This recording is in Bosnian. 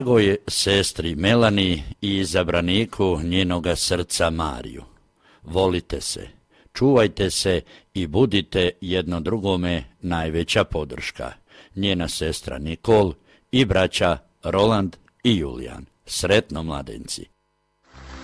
dragoj sestri Melani i izabraniku njenoga srca Mariju. Volite se, čuvajte se i budite jedno drugome najveća podrška. Njena sestra Nikol i braća Roland i Julijan. Sretno, mladenci!